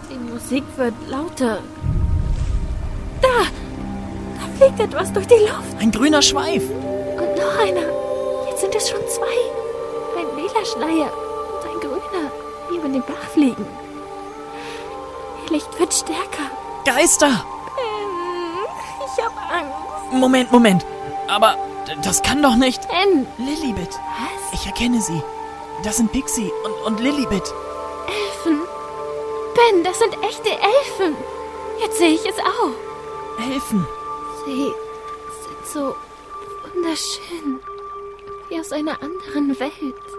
Die Musik wird lauter. Da fliegt etwas durch die Luft. Ein grüner Schweif. Und noch einer. Jetzt sind es schon 2. Ein lila Schleier und ein grüner, die über den Bach fliegen. Ihr Licht wird stärker. Geister. Ich hab Angst. Moment. Aber das kann doch nicht... Ben! Lilibet. Was? Ich erkenne sie. Das sind Pixie und Lilibet. Elfen? Ben, das sind echte Elfen. Jetzt sehe ich es auch. Elfen. Sie sind so wunderschön. Wie aus einer anderen Welt.